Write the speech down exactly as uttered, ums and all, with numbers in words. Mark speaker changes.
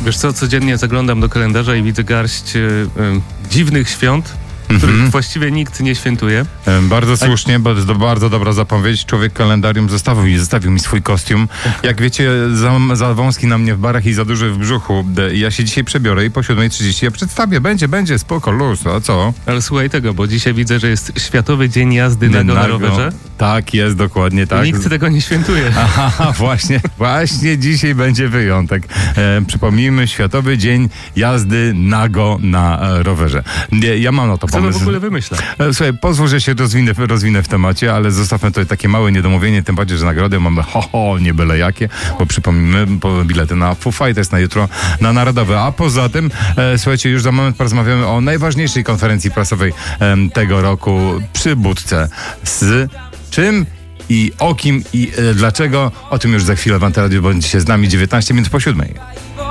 Speaker 1: Wiesz co, codziennie zaglądam do kalendarza i widzę garść y, y, dziwnych świąt, których mm-hmm. właściwie nikt nie świętuje.
Speaker 2: Bardzo słusznie, bo to jest bardzo dobra zapowiedź. Człowiek kalendarium zostawił mi, zostawił mi swój kostium. Jak wiecie, za, za wąski na mnie w barach i za duży w brzuchu. Ja się dzisiaj przebiorę i po siódmej trzydzieści ja przedstawię. Będzie, będzie, spoko, luz, a co?
Speaker 1: Ale słuchaj tego, bo dzisiaj widzę, że jest Światowy Dzień Jazdy Nago na rowerze.
Speaker 2: Tak, jest, dokładnie tak.
Speaker 1: I nikt tego nie świętuje.
Speaker 2: Aha, właśnie, właśnie dzisiaj będzie wyjątek. E, przypomnijmy, Światowy Dzień Jazdy Nago na e, rowerze. Ja, ja mam na to
Speaker 1: Co
Speaker 2: pomysł.
Speaker 1: to w ogóle wymyśla?
Speaker 2: E, słuchaj, pozwól, że się rozwinę, rozwinę w temacie, ale zostawmy tutaj takie małe niedomówienie, tym bardziej, że nagrody mamy ho, ho, nie byle jakie, bo przypomnijmy, bilety na Foo Fighters na jutro, na Narodowe. A poza tym, e, słuchajcie, już za moment porozmawiamy o najważniejszej konferencji prasowej e, tego roku przy Budce. Z czym i o kim i e, dlaczego, o tym już za chwilę w Antyradiu będziecie z nami dziewiętnaście minut po siódmej.